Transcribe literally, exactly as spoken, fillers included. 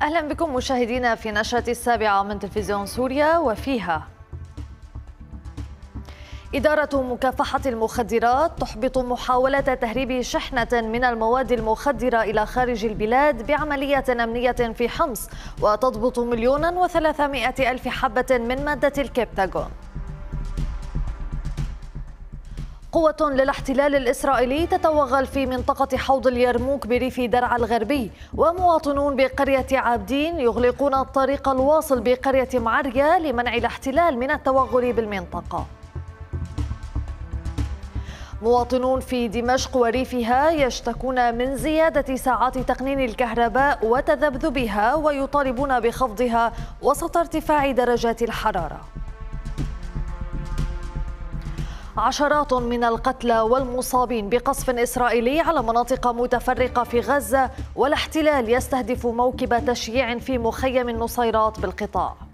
أهلا بكم مشاهدينا في نشرة السابعة من تلفزيون سوريا، وفيها: إدارة مكافحة المخدرات تحبط محاولة تهريب شحنة من المواد المخدرة إلى خارج البلاد بعملية أمنية في حمص، وتضبط مليونا وثلاثمائة ألف حبة من مادة الكبتاغون. قوة للاحتلال الإسرائيلي تتوغل في منطقة حوض اليرموك بريف درعا الغربي، ومواطنون بقرية عابدين يغلقون الطريق الواصل بقرية معرية لمنع الاحتلال من التوغل بالمنطقة. مواطنون في دمشق وريفها يشتكون من زيادة ساعات تقنين الكهرباء وتذبذبها، ويطالبون بخفضها وسط ارتفاع درجات الحرارة. عشرات من القتلى والمصابين بقصف إسرائيلي على مناطق متفرقة في غزة، والاحتلال يستهدف موكب تشييع في مخيم النصيرات بالقطاع.